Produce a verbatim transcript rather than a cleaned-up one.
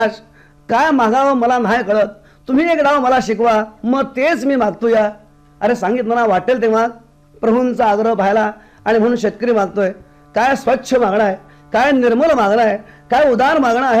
काय मागावं मला नाही कळत, तुम्ही एक डाव मला शिकवा, मग तेच मी मागतो या. अरे सांगितलं ना, वाटेल तेव्हा प्रभूंचा आग्रह पाहायला, आणि म्हणून शेतकरी मागतोय. काय स्वच्छ मागणं आहे, काय निर्मल मागणं आहे, काय उदार मागणं आहे.